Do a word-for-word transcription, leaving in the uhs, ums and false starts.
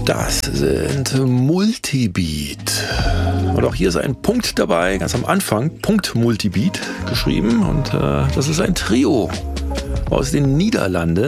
Das sind Multibeat. Und auch hier ist ein Punkt dabei, ganz am Anfang, Punkt Multibeat geschrieben. Und äh, das ist ein Trio aus den Niederlanden.